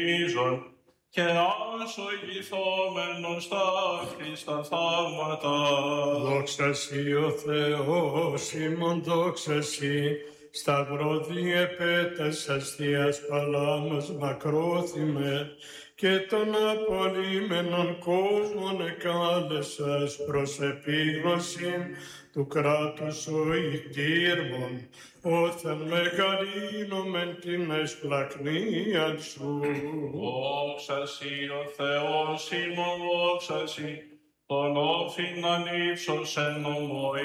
και ασοηγηθόμενος τα Χριστά θαύματα. Δόξα Σοι ο Θεός ημών, δόξα Σοι, σταυρόδι επέτας αστείας παλάμας μακρόθυμε, και τον απολύμενον κόσμον εκάλεσας προς επίγνωσιν του κράτους ο ηκτήρμον, όθεν μεγαλύνομεν την εσπλακνίαν σου. Δόξα Σοι ο Θεός ημών, δόξα Σοι, τον όφιν ανύψωσεν ομοή.